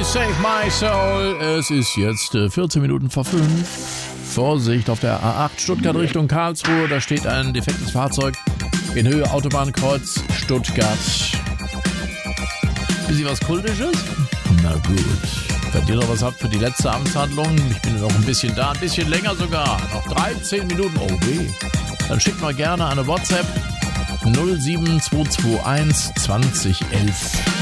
Save My Soul. Es ist jetzt 14 Minuten vor 5. Vorsicht auf der A8 Stuttgart Richtung Karlsruhe. Da steht ein defektes Fahrzeug in Höhe Autobahnkreuz Stuttgart. Bisschen was Kultisches? Na gut. Wenn ihr noch was habt für die letzte Amtshandlung, ich bin noch ein bisschen da, ein bisschen länger sogar. Noch 13 Minuten. Oh weh. Dann schickt mal gerne eine WhatsApp 07221 2011.